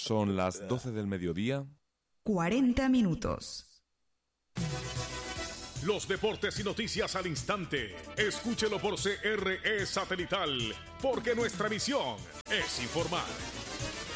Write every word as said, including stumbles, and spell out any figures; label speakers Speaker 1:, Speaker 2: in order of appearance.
Speaker 1: Son las doce del mediodía.
Speaker 2: cuarenta minutos.
Speaker 3: Los deportes y noticias al instante. Escúchelo por C R E Satelital, porque nuestra misión es informar.